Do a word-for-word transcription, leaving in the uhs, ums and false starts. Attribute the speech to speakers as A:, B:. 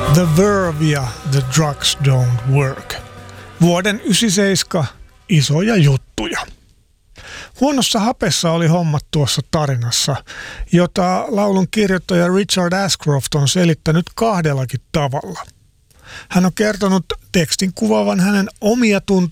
A: The Verve ja The Drugs Don't Work. Vuoden yhdeksänkymmentäseitsemän isoja juttuja. Huonossa hapessa oli hommat tuossa tarinassa, jota laulun kirjoittaja Richard Ashcroft on selittänyt kahdellakin tavalla. Hän on kertonut tekstin kuvaavan hänen omia tunteita